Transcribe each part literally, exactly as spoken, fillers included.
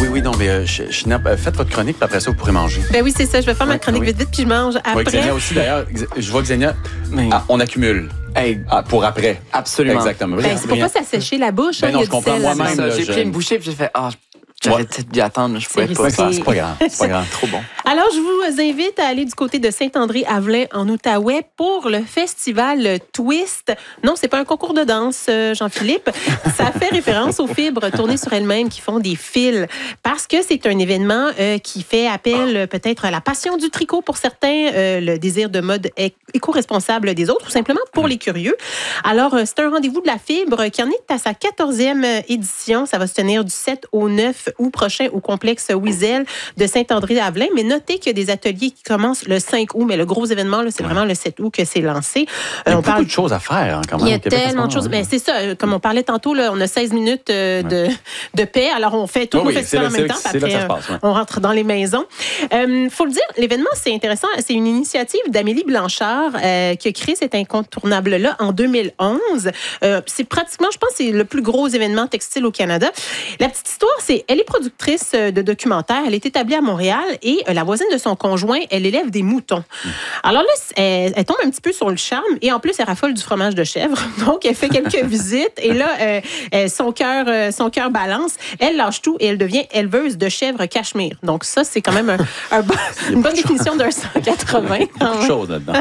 oui, oui, non, mais euh, je, je, euh, faites votre chronique, puis après ça, vous pourrez manger. Ben oui, c'est ça. Je vais faire ma oui, chronique oui. vite, vite, puis je mange après. Oui, Xenia aussi, d'ailleurs. Je vois que Xenia, Mais... ah, on accumule. Hey, ah, pour après. Absolument. Exactement. Ben, c'est pour pas s'assécher la bouche. Ben hein, non, il y a je comprends du sel moi-même. là-dedans. là, J'ai je... pris une bouchée, puis j'ai fait, ah, j'aurais peut-être dû attendre, je pouvais C'est pas. risqué. C'est pas grave, c'est pas grave. Trop bon. Alors, je vous invite à aller du côté de Saint-André-Avelin, en Outaouais, pour le festival Twist. Non, c'est pas un concours de danse, Jean-Philippe. Ça fait référence aux fibres tournées sur elles-mêmes qui font des fils. Parce que c'est un événement euh, qui fait appel euh, peut-être à la passion du tricot pour certains, euh, le désir de mode éco-responsable des autres, ou simplement pour les curieux. Alors, euh, c'est un rendez-vous de la fibre qui en est à sa quatorzième édition. Ça va se tenir du sept au neuf août prochain au complexe Wiesel de Saint-André-Avelin. Mais notez qu'il y a des ateliers qui commencent le cinq août, mais le gros événement, là, c'est vraiment le sept août que c'est lancé. Il y a Euh, on beaucoup parle... de choses à faire, hein, quand même. Il y a Québec, tellement de choses. Mais c'est ça, comme on parlait tantôt, là, on a seize minutes euh, de, de paix. Alors, on fait tout oui, le oui, festival en c'est même là, temps. c'est là que ça se après, passe, ouais. on rentre dans les maisons. Il euh, faut le dire, l'événement, c'est intéressant. C'est une initiative d'Amélie Blanchard euh, qui a créé cet incontournable-là en deux mille onze. Euh, c'est pratiquement, je pense, c'est le plus gros événement textile au Canada. La petite histoire, c'est elle est productrice de documentaires. Elle est établie à Montréal et euh, la voisine de son conjoint, elle élève des moutons. Mmh. Alors là, elle, elle tombe un petit peu sur le charme et en plus, elle raffole du fromage de chèvre. Donc, elle fait quelques visites et là, euh, son cœur euh, son cœur balance. Elle lâche tout et elle devient éleveuse de chèvres cachemire. Donc ça, c'est quand même un, un bon, une bonne définition d'un cent quatre-vingts. Beaucoup de choses là-dedans.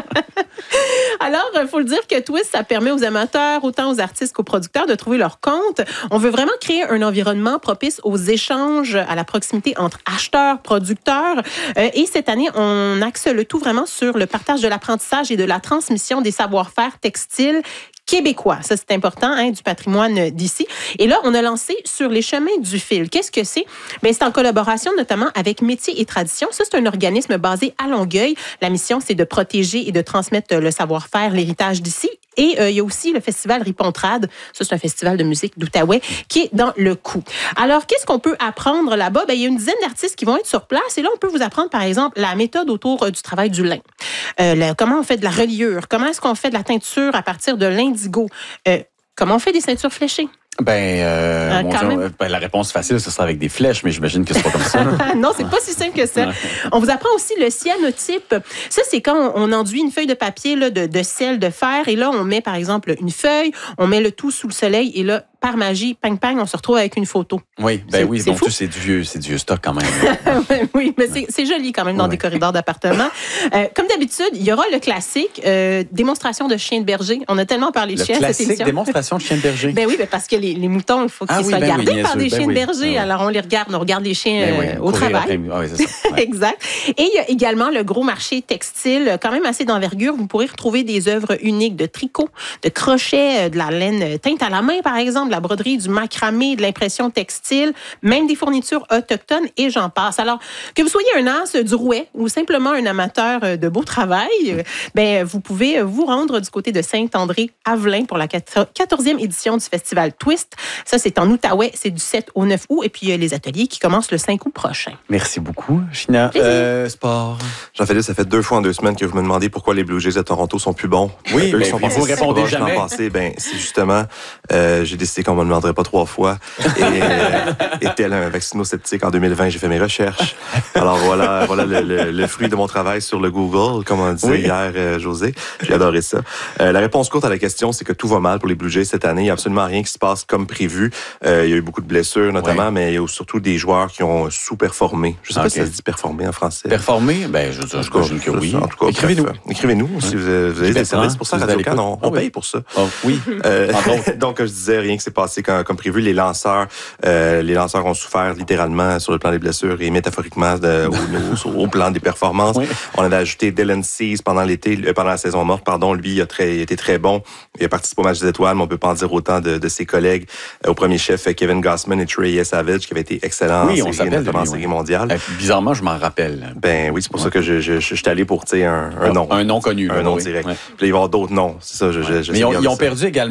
Alors, il faut le dire que Twist, ça permet aux amateurs, autant aux artistes qu'aux producteurs, de trouver leur compte. On veut vraiment créer un environnement propice aux échanges, à la proximité entre acheteurs, producteurs. Euh, et cette année, on axe le tout vraiment sur le partage de l'apprentissage et de la transmission des savoir-faire textiles québécois. Ça, c'est important, hein, du patrimoine d'ici. Et là, on a lancé sur les chemins du fil. Qu'est-ce que c'est? Bien, c'est en collaboration notamment avec Métiers et Traditions. Ça, c'est un organisme basé à Longueuil. La mission, c'est de protéger et de transmettre le savoir-faire, l'héritage d'ici. Et euh, il y a aussi le festival Ripontrade. Ça, c'est un festival de musique d'Outaouais qui est dans le coup. Alors, qu'est-ce qu'on peut apprendre là-bas? Bien, il y a une dizaine d'artistes qui vont être sur place. Et là, on peut vous apprendre, par exemple, la méthode autour euh, du travail du lin. Euh, le, comment on fait de la reliure? Comment est-ce qu'on fait de la teinture à partir de l'indigo? Euh, comment on fait des ceintures fléchées? Ben, euh, Ah, mon quand Dieu, même. ben, la réponse facile, ce sera avec des flèches, mais j'imagine que c'est pas comme ça. Non, c'est pas si simple que ça. On vous apprend aussi le cyanotype. Ça, c'est quand on enduit une feuille de papier là, de, de sel, de fer, et là, on met, par exemple, une feuille, on met le tout sous le soleil, et là, par magie, pang, pang, on se retrouve avec une photo. Oui, ben C'est- oui, c'est donc fou. tu- c'est du vieux, c'est du vieux stock quand même. Oui, mais c'est, c'est joli quand même dans Ouais. des corridors d'appartements. Euh, comme d'habitude, il y aura le classique euh, démonstration de chiens de berger. On a tellement parlé de Le chiens à cette classique émission. démonstration de chien de berger. Ben oui, ben parce que les, les moutons, il faut qu'ils Ah oui, soient ben oui, gardés par niaiseux, des ben chiens oui. de berger. Ah oui. Alors, on les regarde, on regarde les chiens Ben oui, euh, au courir travail. après- ah oui, c'est ça. Ouais. Exact. Et il y a également le gros marché textile, quand même assez d'envergure. Vous pourrez retrouver des œuvres uniques de tricot, de crochet, de la laine teinte à la main, par exemple, de la broderie, du macramé, de l'impression textile, même des fournitures autochtones et j'en passe. Alors, que vous soyez un as du rouet ou simplement un amateur de beau travail, euh, ben, vous pouvez vous rendre du côté de Saint-André-Avelin pour la quatorzième édition du festival Twist. Ça, c'est en Outaouais, c'est du sept au neuf août et puis il y a les ateliers qui commencent le cinq août prochain. Merci beaucoup, China. Plaisir. Euh, sport. Jean-Philippe, ça fait deux fois en deux semaines que vous me demandez pourquoi les Blue Jays de Toronto sont plus bons. Oui, Eux ben, qui sont vous passés répondez proches l'an jamais. passé, ben, c'est justement, euh, j'ai décidé qu'on me demanderait pas trois fois. Et, euh, et tel un vaccino-sceptique en deux mille vingt, j'ai fait mes recherches. Alors voilà, voilà le, le, le fruit de mon travail sur le Google, comme on disait Oui. hier, euh, José. J'ai adoré ça. Euh, la réponse courte à la question, c'est que tout va mal pour les Blue Jays cette année. Il n'y a absolument rien qui se passe comme prévu. Euh, il y a eu beaucoup de blessures, notamment, Oui. mais il y a surtout des joueurs qui ont sous-performé. Je sais pas Ok. si ça se dit performer en français. Performer, ben, je, je, En tout cas, j'imagine que oui. En tout cas, Écrivez-nous. bref, euh, Écrivez-nous si vous avez, vous avez Je des vais services prendre, pour ça. si vous Radio avez Can, on, l'écoute. on Ah oui. paye pour ça. Oh, oui. Euh, Entre autres. donc, je disais, rien qui s'est passé comme, comme prévu. Les lanceurs, euh, les lanceurs ont souffert littéralement sur le plan des blessures et métaphoriquement de, au, au, au plan des performances. Oui. On avait ajouté Dylan Cease pendant l'été, euh, pendant la saison morte, pardon. Lui, il a, très, il a été très bon. Il a participé au match des étoiles, mais on peut pas en dire autant de, de ses collègues. Euh, au premier chef, Kevin Gossman et Trey Savage, qui avaient été excellents Oui, en on série, s'appelle de notamment en lui, série oui. mondiale. Euh, Bizarrement, je m'en rappelle. Ben oui, c'est pour Ouais. ça que je, je, je, je suis allé pour, tu sais, un, un nom. Un nom connu. Un là, nom oui. direct. Ouais. Puis là, il va y avoir d'autres noms. C'est ça, je, je, je Mais sais ils ont, regarder ils ont ça. perdu également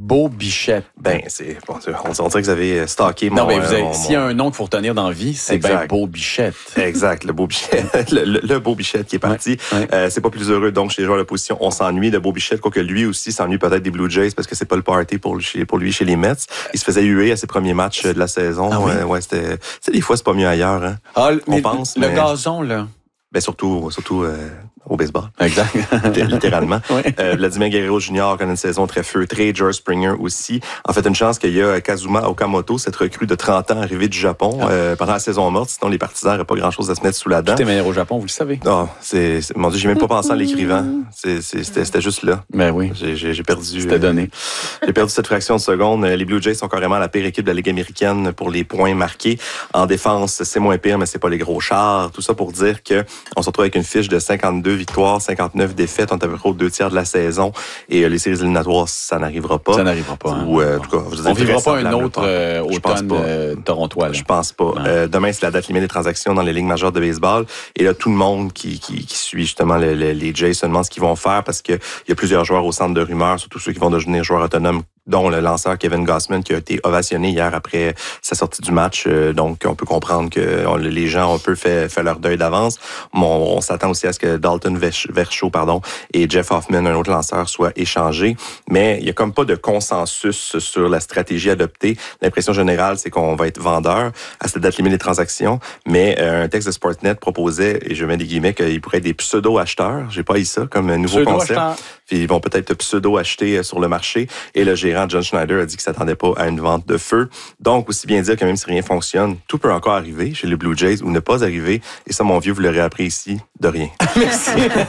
Beau Bichette. Ben, c'est, bon, on, on dirait que vous avez stocké mon... Non, mais vous avez, mon, s'il y a un nom qu'il faut retenir dans la vie, c'est bien Beau Bichette. Exact, le Beau Bichette. le, le, le Beau Bichette qui est parti. Ouais, ouais. Euh, c'est pas plus heureux, donc, chez les joueurs de position. On s'ennuie de Beau Bichette, quoique lui aussi s'ennuie peut-être des Blue Jays parce que c'est pas le party pour lui, pour lui chez les Mets. Il se faisait huer à ses premiers matchs de la saison. Ah oui? euh, ouais, c'était, tu sais, des fois, c'est pas mieux ailleurs, hein. Ah, on pense, le mais... gazon, là. Ben, surtout, surtout, euh, au baseball. Exact. Littéralement. Oui. Euh, Vladimir Guerrero Junior connaît une saison très feutrée. George Springer aussi. En fait, une chance qu'il y a Kazuma Okamoto, cette recrue de trente ans arrivée du Japon Ah. euh, pendant la saison morte. Sinon, les partisans n'auraient pas grand-chose à se mettre sous la dent. Tout est meilleur au Japon, vous le savez. Non, c'est, c'est mon Dieu, j'ai même pas pensé en l'écrivant. C'est, c'est, c'était, c'était juste là. Ben oui. J'ai, j'ai, j'ai perdu. C'était donné. Euh, j'ai perdu cette fraction de seconde. Les Blue Jays sont carrément la pire équipe de la Ligue américaine pour les points marqués. En défense, c'est moins pire, mais c'est pas les gros chars. Tout ça pour dire que on se retrouve avec une fiche de cinquante-deux victoires, cinquante-neuf défaites. On est à peu près aux deux tiers de la saison. Et euh, les séries éliminatoires, ça n'arrivera pas. Ça n'arrivera pas. Hein. Ou, euh, en tout cas, je veux dire, on vivra pas un vraisemblable, autre pas. euh, Je pense automne pas. euh, torontois. Là. Je pense pas. Euh, demain, c'est la date limite des transactions dans les ligues majeures de baseball. Et là, tout le monde qui, qui, qui suit justement le, le, les Jays se demande ce qu'ils vont faire parce qu'il y a plusieurs joueurs au centre de rumeurs, surtout ceux qui vont devenir joueurs autonomes, dont le lanceur Kevin Gausman qui a été ovationné hier après sa sortie du match. Euh, donc, on peut comprendre que on, les gens ont un peu fait, fait leur deuil d'avance. Bon, on s'attend aussi à ce que Dalton Varsho pardon, et Jeff Hoffman, un autre lanceur, soient échangés. Mais il y a comme pas de consensus sur la stratégie adoptée. L'impression générale, c'est qu'on va être vendeur à cette date limite des transactions. Mais euh, un texte de Sportsnet proposait, et je mets des guillemets, qu'il pourrait être des pseudo-acheteurs. J'ai pas eu ça comme nouveau concept. Puis ils vont peut-être pseudo-acheter sur le marché. Et le gérant John Schneider a dit qu'il s'attendait pas à une vente de feu. Donc, aussi bien dire que même si rien fonctionne, tout peut encore arriver chez les Blue Jays ou ne pas arriver. Et ça, mon vieux, vous l'aurez appris ici, de rien. Merci.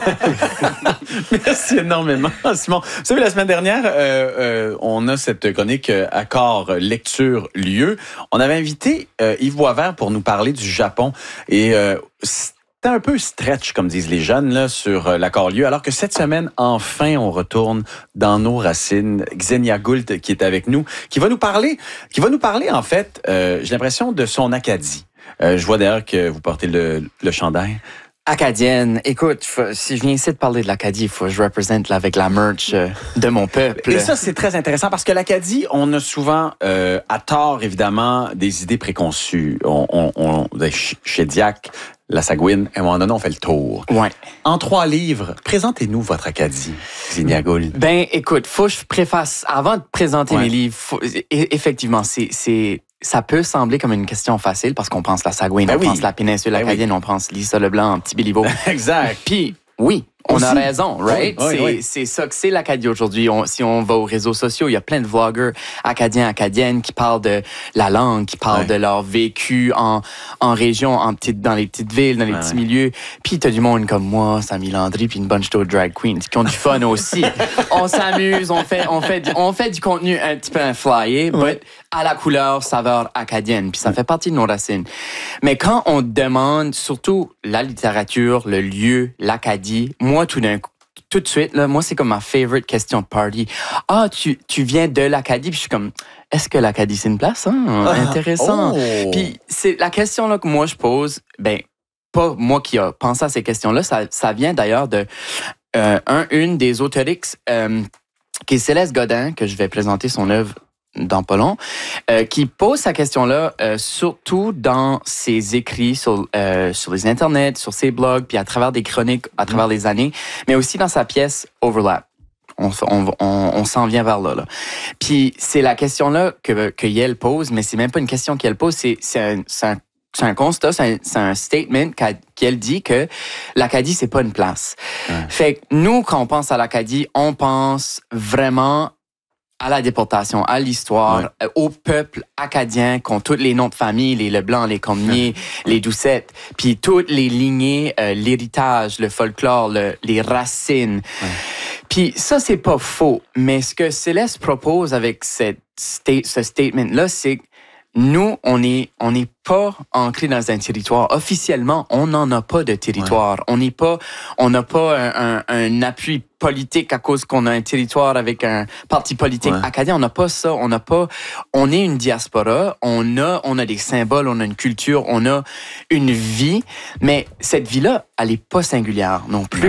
Merci énormément, Simon. Vous savez, la semaine dernière, euh, euh, on a cette chronique euh, Accord Lecture Lieu. On avait invité euh, Yves Boisvert pour nous parler du Japon. Et euh, c'est un peu stretch, comme disent les jeunes, là, sur euh, l'accord lieu, alors que cette semaine, enfin, on retourne dans nos racines. Xenia Gould, qui est avec nous, qui va nous parler, qui va nous parler, en fait, euh, j'ai l'impression, de son Acadie. Euh, je vois d'ailleurs que vous portez le, le chandail. Acadienne. Écoute, faut, si je viens ici de parler de l'Acadie, il faut que je représente là, avec la merch euh, de mon peuple. Et ça, c'est très intéressant parce que l'Acadie, on a souvent, euh, à tort, évidemment, des idées préconçues. On, on, on, chez Diac, la Sagouine, à un moment donné, on fait le tour. Ouais. En trois livres, présentez-nous votre Acadie, Xenia Gould. Ben, écoute, faut que je préface, avant de présenter Ouais. mes livres, faut, effectivement, c'est, c'est, ça peut sembler comme une question facile parce qu'on pense la Sagouine, Ben on oui. pense la péninsule Ben acadienne, on pense Lisa Leblanc, Petit Béliveau. Exact. Puis, oui, on Aussi. a raison, right? Oui, oui, c'est, oui. c'est ça que c'est l'Acadie aujourd'hui. On, si on va aux réseaux sociaux, il y a plein de vloggers acadiens, acadiennes qui parlent de la langue, qui parlent Ouais. de leur vécu en, en région, en petite, dans les petites villes, dans les Ouais, petits ouais. milieux. Puis t'as du monde comme moi, Samy Landry, puis une bunch d'autres drag queens qui ont du fun aussi. On s'amuse, on fait, on fait, du, on fait du contenu un petit peu un flyer, Ouais. but à la couleur, saveur acadienne. Puis ça fait partie de nos racines. Mais quand on demande, surtout la littérature, le lieu, l'Acadie, moi, tout d'un coup, tout de suite, là, moi, c'est comme ma favorite question de party. Ah, tu, tu viens de l'Acadie, puis je suis comme, est-ce que l'Acadie, c'est une place? Hein? Intéressant. Oh. Puis c'est la question là que moi, je pose, ben, pas moi qui a pensé à ces questions-là, ça, ça vient d'ailleurs de euh, un, une des auteurix, euh, qui est Céleste Godin, que je vais présenter son œuvre dans pas long, euh, qui pose sa question-là euh, surtout dans ses écrits sur, euh, sur les internets, sur ses blogs, puis à travers des chroniques, à travers les années, mais aussi dans sa pièce Overlap. On, on, on, on s'en vient vers là, là. Puis c'est la question-là que, que Yel pose, mais c'est même pas une question qu'elle pose, c'est, c'est un, c'est un c'est un constat, c'est un, c'est un statement qu'elle dit que l'Acadie, c'est pas une place. Ouais. Fait que nous, quand on pense à l'Acadie, on pense vraiment à la déportation, à l'histoire, Ouais. euh, au peuple acadien qui ont tous les noms de famille, les Leblanc, les Cormier, les Doucette, puis toutes les lignées, euh, l'héritage, le folklore, le, les racines. Ouais. Puis ça, c'est pas faux, mais ce que Céleste propose avec cette sta- ce statement-là, c'est que nous, on est, on n'est pas ancré dans un territoire. Officiellement, on n'en a pas de territoire. Ouais. On n'est pas, on n'a pas un, un, un appui politique à cause qu'on a un territoire avec un parti politique ouais. acadien. On n'a pas ça. On n'a pas, on est une diaspora. On a, on a des symboles. On a une culture. On a une vie. Mais cette vie-là, elle est pas singulière non plus. Ouais, ouais.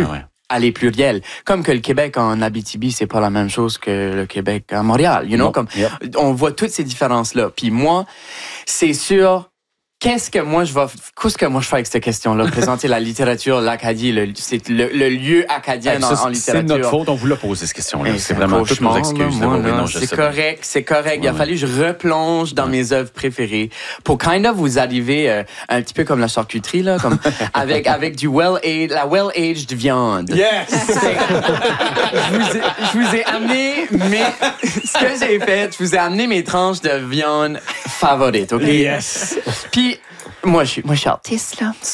aller pluriel. Comme que le Québec en Abitibi, c'est pas la même chose que le Québec à Montréal. You know, Non. comme Yep. on voit toutes ces différences-là. Puis moi, c'est sûr. Qu'est-ce que moi je vais, qu'est-ce que moi je fais avec cette question-là? Présenter la littérature, l'Acadie, le, c'est le, le lieu acadien Hey, en, ça, en littérature. C'est notre faute, on vous l'a posé cette question-là. Hey, C'est vraiment toutes nos cauchemar, excuses. là, moi, là. Oui, là, non, je c'est sais. correct, c'est correct. Il a Ouais, fallu que je replonge dans Ouais. mes œuvres préférées pour kind of vous arriver euh, un petit peu comme la charcuterie là, comme avec avec du well aged, la well aged viande. Yes! je, vous ai, je vous ai amené mes, ce que j'ai fait, je vous ai amené mes tranches de viande favorites, ok? Yes! Puis moi je suis, moi je suis artiste là.